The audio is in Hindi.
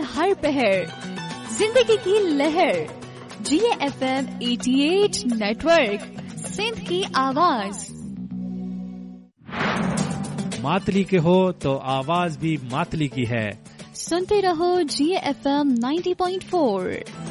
हर पहर जिंदगी की लहर GFM 88 नेटवर्क सिंध की आवाज। मातली के हो तो आवाज भी मातली की है। सुनते रहो GFM 90.4।